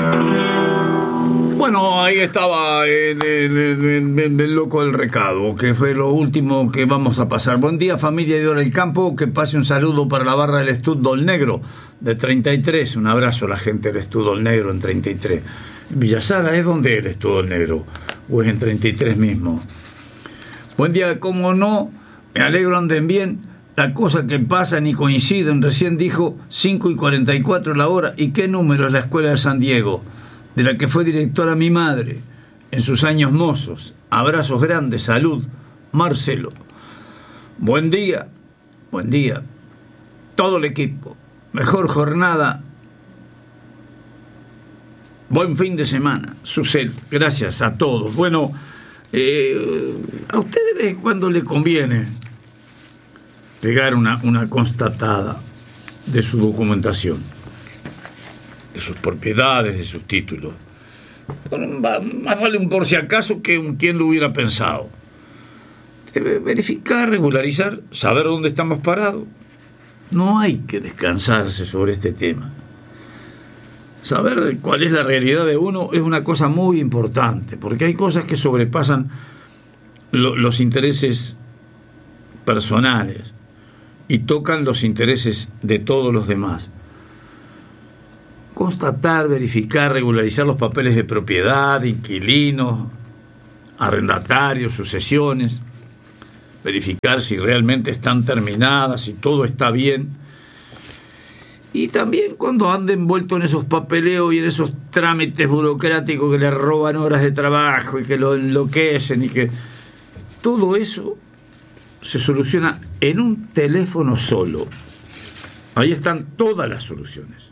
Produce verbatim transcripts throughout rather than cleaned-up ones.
Bueno, ahí estaba el, el, el, el, el loco del recado, que fue lo último que vamos a pasar. Buen día, familia de Hora del Campo, que pase un saludo para la barra del Estudol Negro de treinta y tres. Un abrazo a la gente del Estudol Negro en treinta y tres. En Villasara, ¿es donde es el Estudol Negro? ¿O es en treinta y tres mismo? Buen día, como no, me alegro anden bien. La cosa que pasan y coinciden, recién dijo cinco y cuarenta y cuatro la hora. ¿Y qué número es la escuela de San Diego? De la que fue directora mi madre en sus años mozos. Abrazos grandes, salud, Marcelo. Buen día, buen día, todo el equipo. Mejor jornada, buen fin de semana, Susel. Gracias a todos. Bueno, eh, a ustedes de vez en cuando le conviene pegar una, una constatada de su documentación, de sus propiedades, de sus títulos. Bueno, más vale un por si acaso que un quien lo hubiera pensado. Debe verificar, regularizar, saber dónde estamos parados. No hay que descansarse sobre este tema. Saber cuál es la realidad de uno es una cosa muy importante, porque hay cosas que sobrepasan lo, los intereses personales y tocan los intereses de todos los demás. Constatar, verificar, regularizar los papeles de propiedad, inquilinos, arrendatarios, sucesiones, verificar si realmente están terminadas, si todo está bien. Y también cuando ande envuelto en esos papeleos y en esos trámites burocráticos que le roban horas de trabajo y que lo enloquecen y que todo eso se soluciona en un teléfono solo. Ahí están todas las soluciones.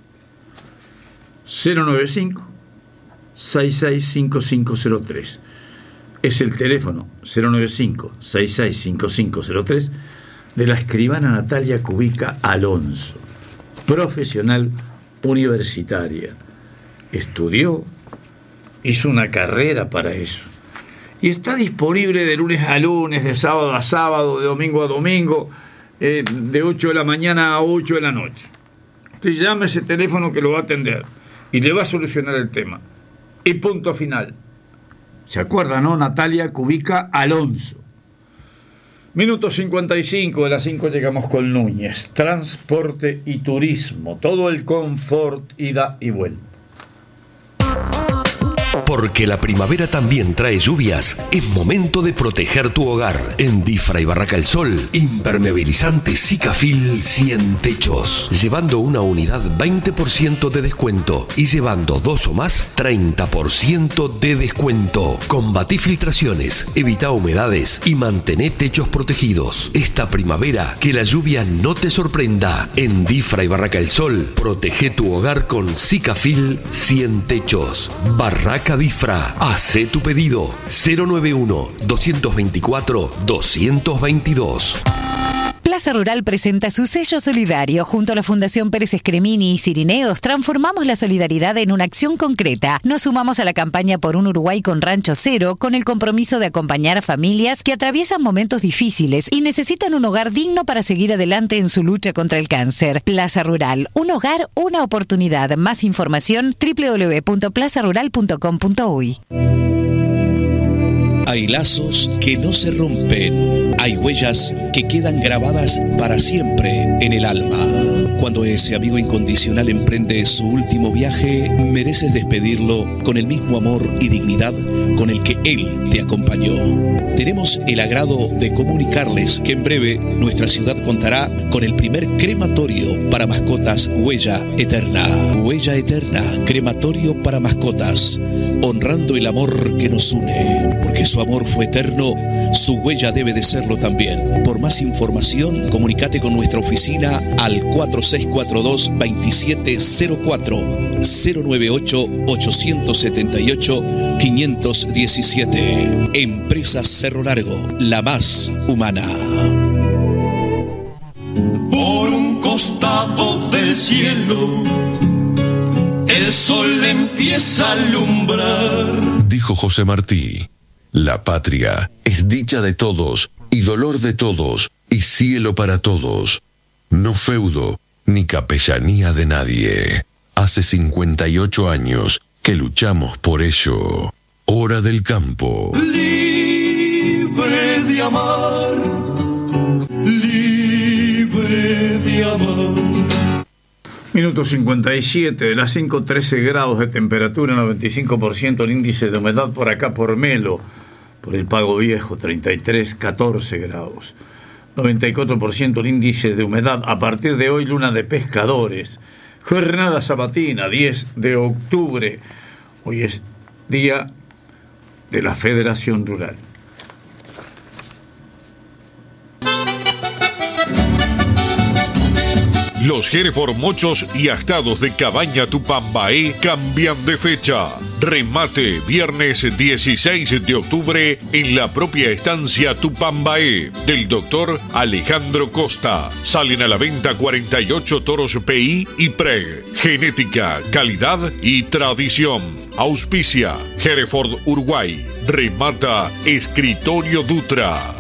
cero nueve cinco, seis seis cinco cinco cero tres. Es el teléfono cero nueve cinco, seis seis cinco cinco cero tres de la escribana Natalia Cubica Alonso, profesional universitaria. Estudió, hizo una carrera para eso. Y está disponible de lunes a lunes, de sábado a sábado, de domingo a domingo, eh, de ocho de la mañana a ocho de la noche. Usted llame a ese teléfono que lo va a atender y le va a solucionar el tema. Y punto final. ¿Se acuerda, no? Natalia Cubica Alonso. Minuto cincuenta y cinco de las cinco llegamos con Núñez. Transporte y turismo. Todo el confort, ida y vuelta. Porque la primavera también trae lluvias, es momento de proteger tu hogar. En Difra y Barraca El Sol, impermeabilizante Sikafil cien techos. Llevando una unidad veinte por ciento de descuento y llevando dos o más treinta por ciento de descuento. Combatí filtraciones, evita humedades y mantené techos protegidos. Esta primavera, que la lluvia no te sorprenda. En Difra y Barraca El Sol, protege tu hogar con Sikafil cien techos. Barraca Difra, hacé tu pedido cero nueve uno, dos veinticuatro, dos veintidós. Plaza Rural presenta su sello solidario. Junto a la Fundación Pérez Escremini y Cirineos, transformamos la solidaridad en una acción concreta. Nos sumamos a la campaña por un Uruguay con Rancho Cero, con el compromiso de acompañar a familias que atraviesan momentos difíciles y necesitan un hogar digno para seguir adelante en su lucha contra el cáncer. Plaza Rural, un hogar, una oportunidad. Más información, doble u doble u doble u punto plaza rural punto com punto uy. Hay lazos que no se rompen. Hay huellas que quedan grabadas para siempre en el alma. Cuando ese amigo incondicional emprende su último viaje, mereces despedirlo con el mismo amor y dignidad con el que él te acompañó. Tenemos el agrado de comunicarles que en breve nuestra ciudad contará con el primer crematorio para mascotas Huella Eterna. Huella Eterna, crematorio para mascotas, honrando el amor que nos une. Porque su amor fue eterno, su huella debe de serlo también. Por más información, comunícate con nuestra oficina al cuatro seis cuatro dos, dos siete cero cuatro, cero nueve ocho, ocho siete ocho, cinco uno siete. Empresas Cerro Largo, la más humana. Por un costado del cielo, el sol empieza a alumbrar. Dijo José Martí: la patria es dicha de todos y dolor de todos y cielo para todos, no feudo ni capellanía de nadie. Hace cincuenta y ocho años que luchamos por ello. Hora del Campo. Libre de amar, libre de amar. Minuto cincuenta y siete, de las cinco, trece grados de temperatura, noventa y cinco por ciento el índice de humedad por acá por Melo, por el Pago Viejo, treinta y tres, catorce grados. noventa y cuatro por ciento el índice de humedad. A partir de hoy, luna de pescadores. Jornada sabatina, diez de octubre. Hoy es día de la Federación Rural. Los Hereford Mochos y Astados de Cabaña Tupambaé cambian de fecha. Remate viernes dieciséis de octubre en la propia estancia Tupambaé del doctor Alejandro Costa. Salen a la venta cuarenta y ocho toros P I y Preg. Genética, calidad y tradición. Auspicia Hereford Uruguay. Remata Escritorio Dutra.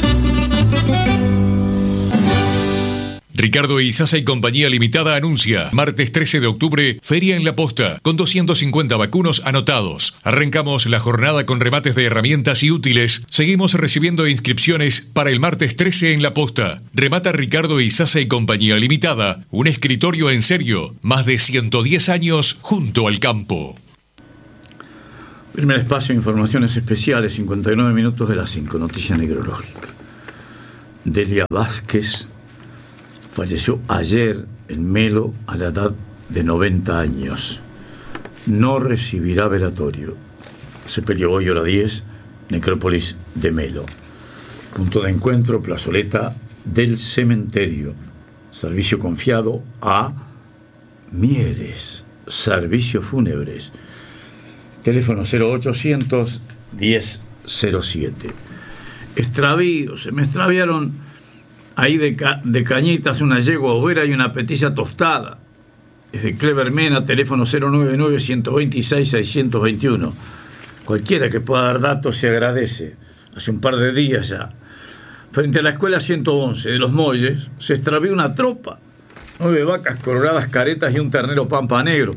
Ricardo Izaza y Compañía Limitada anuncia martes trece de octubre, Feria en la Posta, con doscientos cincuenta vacunos anotados. Arrancamos la jornada con remates de herramientas y útiles. Seguimos recibiendo inscripciones para el martes trece en la Posta. Remata Ricardo Izaza y Compañía Limitada, un escritorio en serio, más de ciento diez años junto al campo. Primer espacio, informaciones especiales, cincuenta y nueve minutos de las cinco, noticia neurológica. Delia Vázquez falleció ayer en Melo a la edad de noventa años. No recibirá velatorio. Se peleó hoy a las diez, necrópolis de Melo. Punto de encuentro, plazoleta del cementerio. Servicio confiado a Mieres, servicios fúnebres. Teléfono cero ochocientos diez cero siete. Extravío, se me extraviaron ahí de, ca- de Cañitas una yegua overa y una petilla tostada. Desde Clever Mena, teléfono cero noventa y nueve, uno veintiséis, seiscientos veintiuno. Cualquiera que pueda dar datos se agradece. Hace un par de días ya, frente a la escuela ciento once de Los Molles, se extravió una tropa. Nueve vacas coloradas caretas y un ternero pampa negro.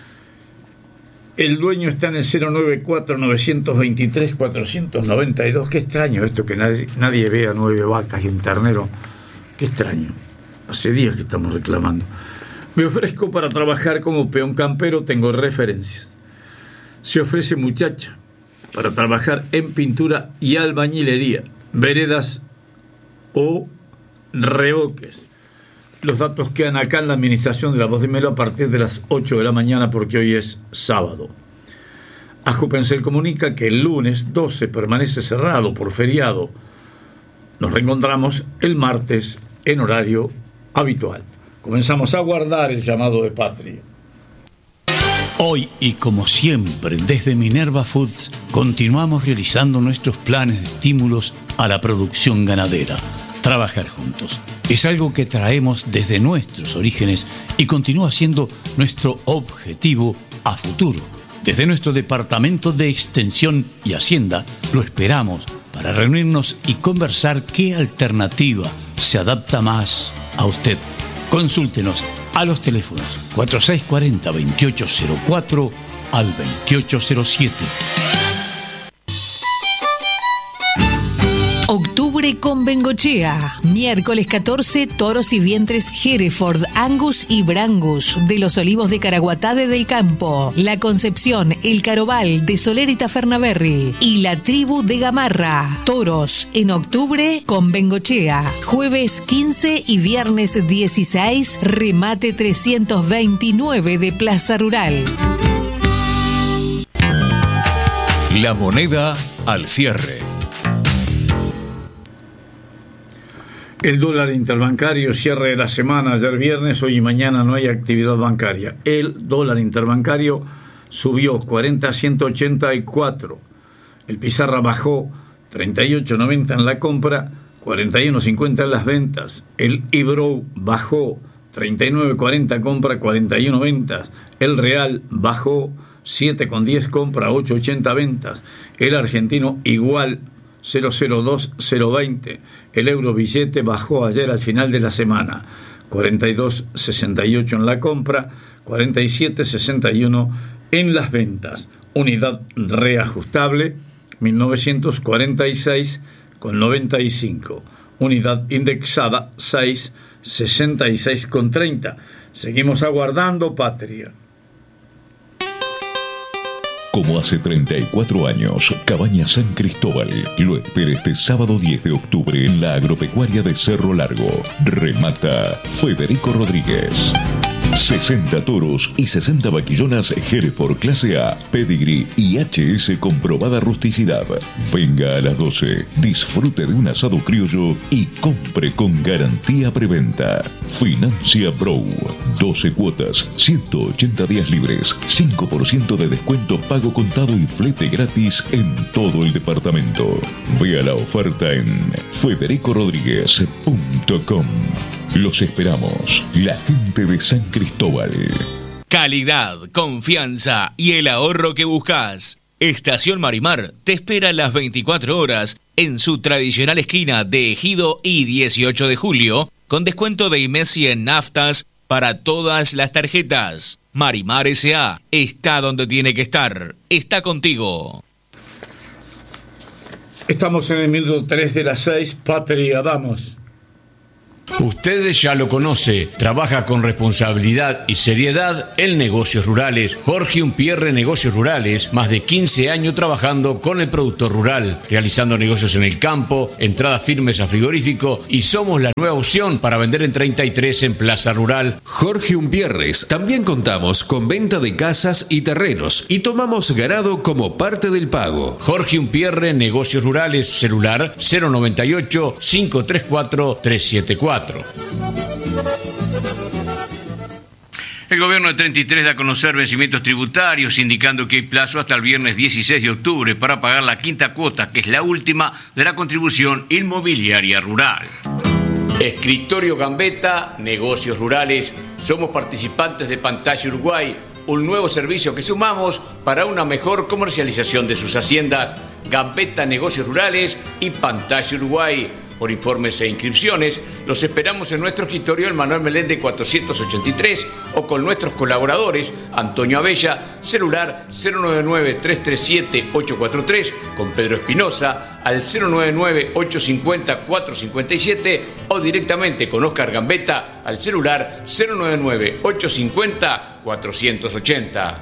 El dueño está en el cero noventa y cuatro, nueve veintitrés, cuatrocientos noventa y dos. Qué extraño esto que nadie, nadie vea nueve vacas y un ternero. Qué extraño. Hace días que estamos reclamando. Me ofrezco para trabajar como peón campero, tengo referencias. Se ofrece muchacha para trabajar en pintura y albañilería, veredas o revoques. Los datos quedan acá en la administración de La Voz de Melo a partir de las ocho de la mañana porque hoy es sábado. Ajupencel comunica que el lunes doce permanece cerrado por feriado. Nos reencontramos el martes en horario habitual. Comenzamos a guardar el llamado de Patria. Hoy y como siempre desde Minerva Foods continuamos realizando nuestros planes de estímulos a la producción ganadera. Trabajar juntos es algo que traemos desde nuestros orígenes y continúa siendo nuestro objetivo a futuro. Desde nuestro Departamento de Extensión y Hacienda lo esperamos para reunirnos y conversar qué alternativa se adapta más a usted. Consúltenos a los teléfonos cuatro seis cuatro cero, veintiocho cero cuatro al veintiocho cero siete. Octubre con Bengochea. Miércoles catorce, toros y vientres Hereford, Angus y Brangus de los Olivos de Caraguatá del Campo. La Concepción, el Carobal de Soler y Tafernaberry. Y la Tribu de Gamarra. Toros en octubre con Bengochea. Jueves quince y viernes dieciséis, remate trescientos veintinueve de Plaza Rural. La moneda al cierre. El dólar interbancario, cierre de la semana, ayer viernes, hoy y mañana no hay actividad bancaria. El dólar interbancario subió cuarenta a ciento ochenta y cuatro. El pizarra bajó treinta y ocho noventa en la compra, cuarenta y uno cincuenta en las ventas. El Ibrow bajó treinta y nueve cuarenta compra, cuarenta y uno ventas. El real bajó siete con diez compra, ocho ochenta ventas. El argentino igual, cero cero dos cero veinte. El euro billete bajó ayer al final de la semana, cuarenta y dos sesenta y ocho en la compra, cuarenta y siete sesenta y uno en las ventas. Unidad reajustable mil novecientos cuarenta y seis con noventa y cinco. Unidad indexada seiscientos sesenta y seis con treinta. Seguimos aguardando, Patria. Como hace treinta y cuatro años, Cabaña San Cristóbal lo espera este sábado diez de octubre en la agropecuaria de Cerro Largo. Remata Federico Rodríguez. sesenta toros y sesenta vaquillonas Hereford clase A, Pedigree y H S comprobada rusticidad. Venga a las doce, disfrute de un asado criollo y compre con garantía preventa. Financia Brow. doce cuotas, ciento ochenta días libres, cinco por ciento de descuento pago contado y flete gratis en todo el departamento. Vea la oferta en federico rodríguez punto com. Los esperamos, la gente de San Cristóbal. Calidad, confianza y el ahorro que buscas. Estación Marimar te espera las veinticuatro horas en su tradicional esquina de Ejido y dieciocho de julio, con descuento de IMESI en naftas para todas las tarjetas. Marimar S A está donde tiene que estar. Está contigo. Estamos en el minuto tres de las seis. Patria, vamos. Ustedes ya lo conoce, trabaja con responsabilidad y seriedad en negocios rurales. Jorge Umpierre Negocios Rurales, más de quince años trabajando con el productor rural, realizando negocios en el campo, entradas firmes a frigorífico y somos la nueva opción para vender en treinta y tres en Plaza Rural. Jorge Umpierres, también contamos con venta de casas y terrenos y tomamos ganado como parte del pago. Jorge Umpierre Negocios Rurales, celular cero noventa y ocho, cinco tres cuatro, tres siete cuatro. El gobierno de treinta y tres da a conocer vencimientos tributarios, indicando que hay plazo hasta el viernes dieciséis de octubre para pagar la quinta cuota, que es la última de la contribución inmobiliaria rural. Escritorio Gambetta, Negocios Rurales, somos participantes de Pantalla Uruguay, un nuevo servicio que sumamos para una mejor comercialización de sus haciendas. Gambetta Negocios Rurales y Pantalla Uruguay. Por informes e inscripciones, los esperamos en nuestro escritorio el Manuel Meléndez cuatrocientos ochenta y tres o con nuestros colaboradores Antonio Abella, celular cero nueve nueve, tres tres siete, ocho cuatro tres, con Pedro Espinosa al cero nueve nueve, ocho cinco cero, cuatro cinco siete o directamente con Oscar Gambetta al celular cero nueve nueve, ocho cinco cero, cuatro ocho cero.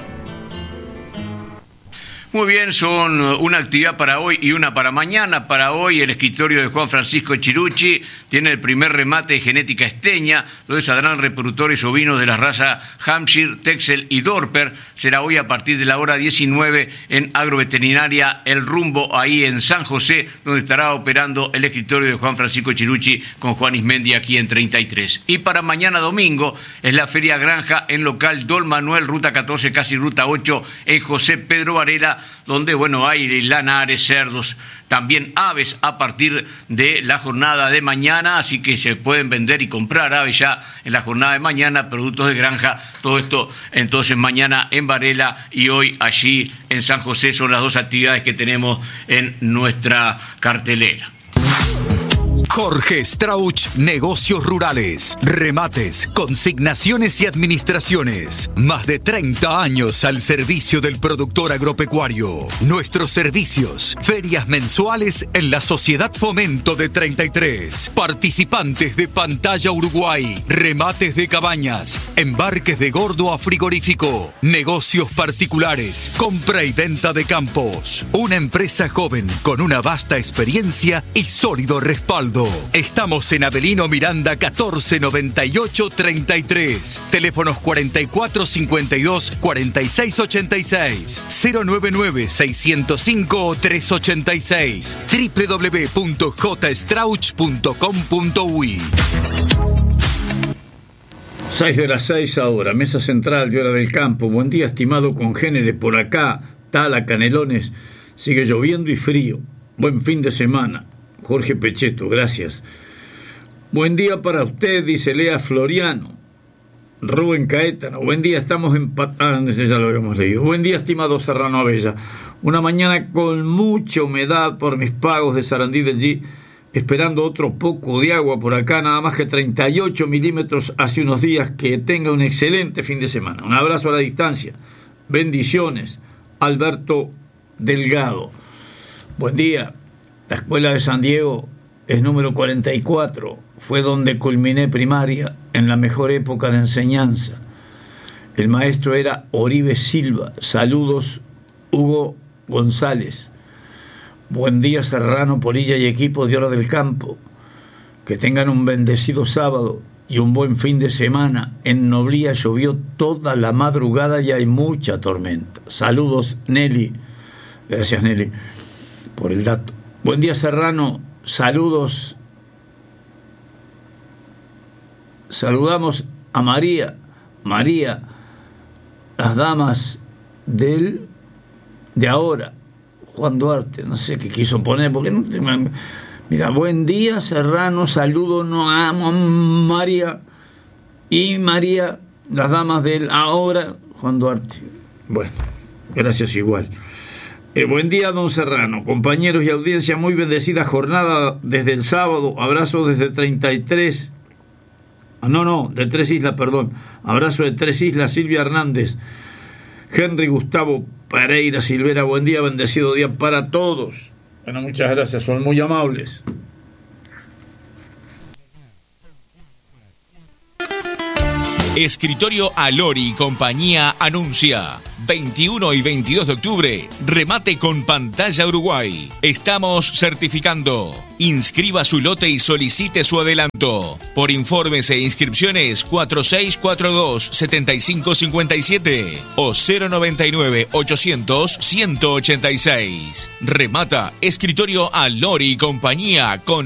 Muy bien, son una actividad para hoy y una para mañana. Para hoy el escritorio de Juan Francisco Chirucci tiene el primer remate de genética esteña, donde saldrán reproductores ovinos de la raza Hampshire, Texel y Dorper. Será hoy a partir de la hora diecinueve en Agroveterinaria El Rumbo, ahí en San José, donde estará operando el escritorio de Juan Francisco Chirucci con Juan Ismendi aquí en treinta y tres. Y para mañana domingo es la Feria Granja en local Don Manuel, ruta catorce, casi ruta ocho, en José Pedro Varela, donde bueno hay lanares, cerdos, también aves a partir de la jornada de mañana, así que se pueden vender y comprar aves ya en la jornada de mañana, productos de granja, todo esto entonces mañana en Varela y hoy allí en San José. Son las dos actividades que tenemos en nuestra cartelera. Jorge Strauch, Negocios Rurales, remates, consignaciones y administraciones. Más de treinta años al servicio del productor agropecuario. Nuestros servicios, ferias mensuales en la Sociedad Fomento de treinta y tres. Participantes de Pantalla Uruguay, remates de cabañas, embarques de gordo a frigorífico, negocios particulares, compra y venta de campos. Una empresa joven con una vasta experiencia y sólido respaldo. Estamos en Avelino Miranda catorce noventa y ocho treinta y tres. Teléfonos cuarenta y cuatro cincuenta y dos, cuarenta y seis ochenta y seis, cero nueve nueve, seiscientos cinco, trescientos ochenta y seis, doble u doble u doble u punto j strauch punto com punto u i. seis de las seis ahora, mesa central de Hora del Campo. Buen día, estimado congénere, por acá, Tala, Canelones, sigue lloviendo y frío. Buen fin de semana. Jorge Pecheto, gracias. Buen día para usted, dice Lea Floriano. Rubén Caetano, buen día, estamos empatados, ya lo habíamos leído. Buen día, estimado Serrano Abella. Una mañana con mucha humedad por mis pagos de Sarandí del G, esperando otro poco de agua por acá, nada más que treinta y ocho milímetros hace unos días. Que tenga un excelente fin de semana. Un abrazo a la distancia. Bendiciones. Alberto Delgado. Buen día. La escuela de San Diego es número cuarenta y cuatro. Fue donde culminé primaria en la mejor época de enseñanza. El maestro era Oribe Silva. Saludos, Hugo González. Buen día, Serrano, Polilla y equipo de Hora del Campo. Que tengan un bendecido sábado y un buen fin de semana. En Noblía llovió toda la madrugada y hay mucha tormenta. Saludos, Nelly. Gracias, Nelly, por el dato. Buen día, Serrano. Saludos. Saludamos a María. María, las damas del de ahora. Juan Duarte, no sé qué quiso poner, porque no te... Mira, buen día, Serrano, saludo, no amo a María. Y María, las damas del ahora, Juan Duarte. Bueno, gracias igual. Eh, buen día, don Serrano, compañeros y audiencia, muy bendecida jornada desde el sábado. Abrazo desde treinta y tres. No, no, de Tres Islas, perdón. Abrazo de Tres Islas, Silvia Hernández. Henry Gustavo Pereira Silvera, buen día, bendecido día para todos. Bueno, muchas gracias, son muy amables. Escritorio Alori y compañía anuncia veintiuno y veintidós de octubre, remate con pantalla Uruguay. Estamos certificando. Inscriba su lote y solicite su adelanto. Por informes e inscripciones cuatro seis cuatro dos, siete cinco cinco siete o cero noventa y nueve, ochocientos, ciento ochenta y seis. Remata Escritorio Alori y compañía con